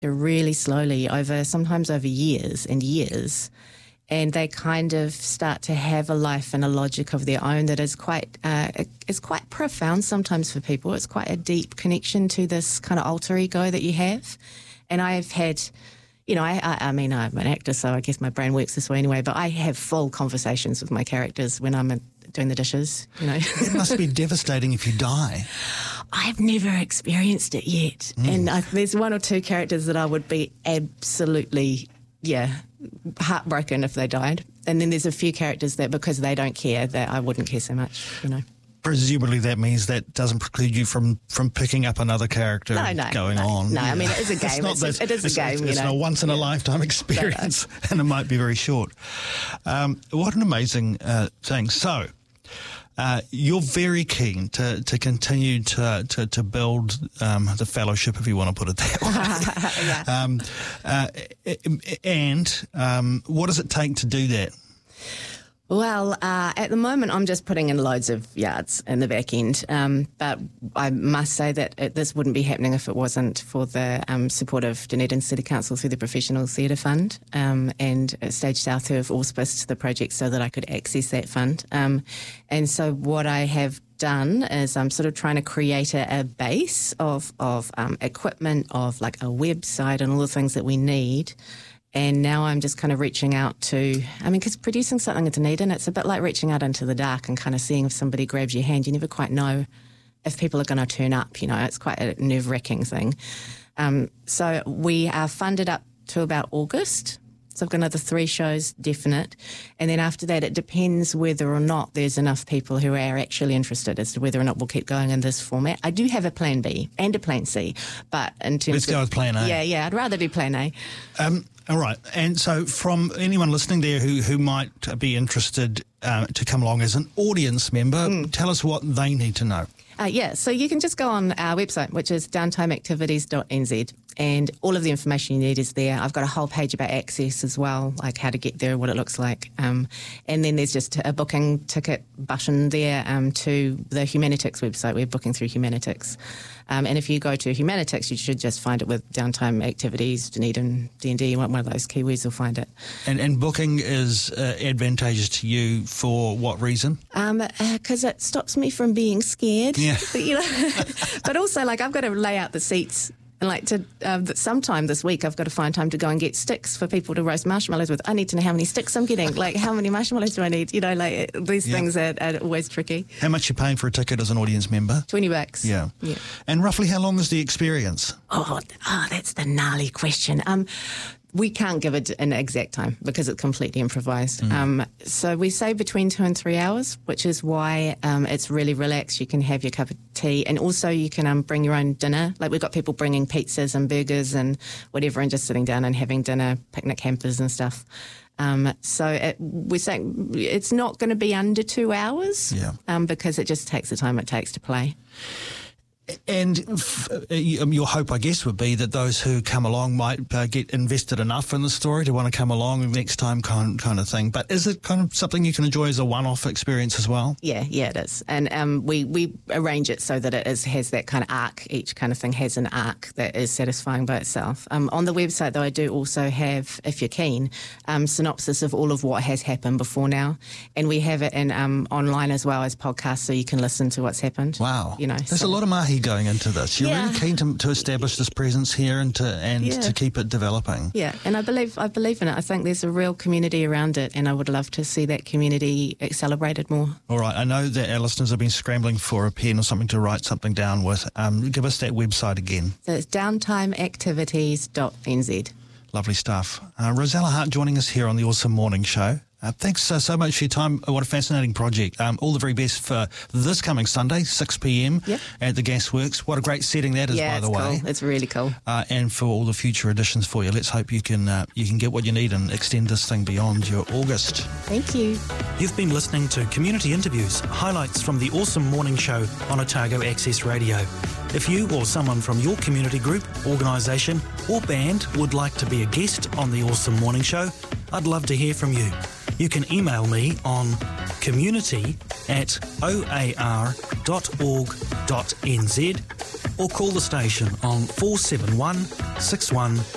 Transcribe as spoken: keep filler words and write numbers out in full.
really slowly over, sometimes over years and years. And they kind of start to have a life and a logic of their own that is quite uh, is quite profound sometimes for people. It's quite a deep connection to this kind of alter ego that you have. And I've had, you know, I, I, I mean, I'm an actor, so I guess my brain works this way anyway, but I have full conversations with my characters when I'm doing the dishes, you know. It must be devastating if you die. I've never experienced it yet. Mm. And I, there's one or two characters that I would be absolutely, yeah, heartbroken if they died. And then there's a few characters that, because they don't care, that I wouldn't care so much, you know. Presumably that means that doesn't preclude you from, from picking up another character no, no, going no, on. No, yeah. I mean, it is a game. it's not it's, that, it is it's, a game, it's, you it's know. It's a once-in-a-lifetime experience, no, no. and it might be very short. Um, what an amazing uh, thing. So, uh, you're very keen to, to continue to, to, to build um, the fellowship, if you want to put it that way. yeah. um, uh, and um, what does it take to do that? Well, uh, at the moment, I'm just putting in loads of yards in the back end. Um, but I must say that it, this wouldn't be happening if it wasn't for the um, support of Dunedin City Council through the Professional Theatre Fund um, and Stage South, who have auspiced the project so that I could access that fund. Um, and so what I have done is I'm sort of trying to create a, a base of, of um, equipment, of like a website and all the things that we need. And now I'm just kind of reaching out to, I mean, because producing something in Dunedin, it's a bit like reaching out into the dark and kind of seeing if somebody grabs your hand. You never quite know if people are going to turn up, you know. It's quite a nerve-wracking thing. Um, so we are funded up to about August. So I've got another three shows definite. And then after that, it depends whether or not there's enough people who are actually interested as to whether or not we'll keep going in this format. I do have a plan B and a plan C, but in terms Let's of... go with plan A. Yeah, yeah, I'd rather do plan A. Um, all right. And so from anyone listening there who, who might be interested uh, to come along as an audience member, mm. tell us what they need to know. Uh, yeah, so you can just go on our website, which is downtime activities dot n z, and all of the information you need is there. I've got a whole page about access as well, like how to get there, what it looks like. Um, and then there's just a booking ticket button there um, to the Humanitix website. We're booking through Humanitix. Um, and if you go to Humanitix, you should just find it with Downtime Activities, Dunedin, D and D, one of those keywords will find it. And, and booking is uh, advantageous to you for what reason? Because um, uh, it stops me from being scared. Yeah. But, you know, but also, like, I've got to lay out the seats. And like to uh, sometime this week, I've got to find time to go and get sticks for people to roast marshmallows with. I need to know how many sticks I'm getting. Like, how many marshmallows do I need? You know, like these yeah. things are, are always tricky. How much you paying for a ticket as an audience member? Twenty bucks. Yeah. Yeah. And roughly how long is the experience? Oh, oh that's the gnarly question. Um. We can't give it an exact time because it's completely improvised. Mm. Um, so we say between two and three hours, which is why um, it's really relaxed. You can have your cup of tea, and also you can um, bring your own dinner. Like, we've got people bringing pizzas and burgers and whatever, and just sitting down and having dinner, picnic hampers and stuff. Um, so it, we're saying it's not going to be under two hours yeah. um, because it just takes the time it takes to play. And f- your hope, I guess, would be that those who come along might uh, get invested enough in the story to want to come along next time, kind kind of thing. But is it kind of something you can enjoy as a one-off experience as well? Yeah, yeah, it is. And um, we, we arrange it so that it is, has that kind of arc. Each kind of thing has an arc that is satisfying by itself. Um, on the website, though, I do also have, if you're keen, um, synopsis of all of what has happened before now. And we have it in um, online as well as podcasts, so you can listen to what's happened. Wow. You know, There's so. a lot of mahi going into this. You're yeah. really keen to, to establish this presence here and to and yeah. to keep it developing. Yeah, and I believe I believe in it. I think there's a real community around it, and I would love to see that community celebrated more. All right, I know that our listeners have been scrambling for a pen or something to write something down with. Um, give us that website again. So it's downtime activities dot n z. Lovely stuff. Uh, Rosella Hart joining us here on the Awesome Morning Show. Uh, thanks uh, so much for your time. What a fascinating project. Um, all the very best for this coming Sunday, six p.m. Yep. at the Gasworks. What a great setting that is, yeah, by the it's way. Cool. It's really cool. Uh, and for all the future editions for you. Let's hope you can uh, you can get what you need and extend this thing beyond your August. Thank you. You've been listening to Community Interviews, highlights from the Awesome Morning Show on Otago Access Radio. If you or someone from your community group, organisation or band would like to be a guest on the Awesome Morning Show, I'd love to hear from you. You can email me on community at o a r dot org dot n z or call the station on four seven one, six one